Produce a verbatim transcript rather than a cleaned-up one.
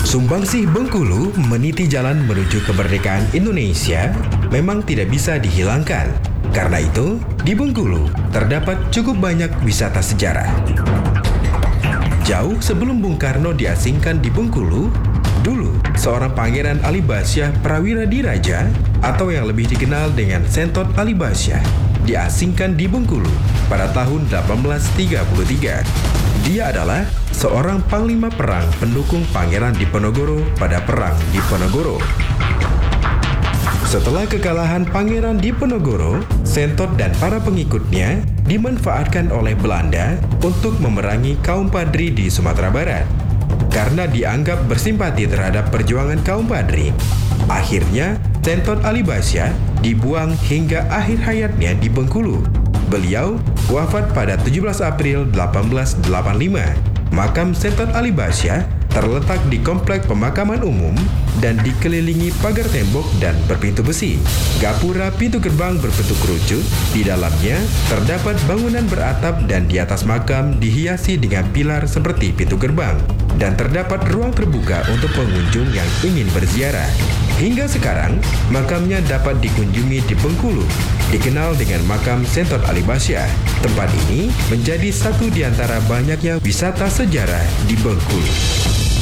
Sumbangsih Bengkulu meniti jalan menuju kemerdekaan Indonesia memang tidak bisa dihilangkan. Karena itu, di Bengkulu terdapat cukup banyak wisata sejarah. Jauh sebelum Bung Karno diasingkan di Bengkulu, dulu seorang Pangeran Alibasyah Prawira Diraja atau yang lebih dikenal dengan Sentot Alibasyah diasingkan di Bengkulu pada tahun delapan belas tiga puluh tiga. Dia adalah seorang panglima perang pendukung Pangeran Diponegoro pada Perang Diponegoro. Setelah kekalahan Pangeran Diponegoro, Sentot dan para pengikutnya dimanfaatkan oleh Belanda untuk memerangi kaum Padri di Sumatera Barat. Karena dianggap bersimpati terhadap perjuangan kaum Padri, akhirnya Sentot Alibasyah dibuang hingga akhir hayatnya di Bengkulu. Beliau wafat pada tujuh belas April delapan belas delapan puluh lima. Makam Sentot Alibasyah terletak di komplek pemakaman umum dan dikelilingi pagar tembok dan berpintu besi. Gapura pintu gerbang berbentuk kerucut. Di dalamnya terdapat bangunan beratap dan di atas makam dihiasi dengan pilar seperti pintu gerbang. Dan terdapat ruang terbuka untuk pengunjung yang ingin berziarah. Hingga sekarang, makamnya dapat dikunjungi di Bengkulu, dikenal dengan makam Sentot Alibasyah. Tempat ini menjadi satu di antara banyaknya wisata sejarah di Bengkulu.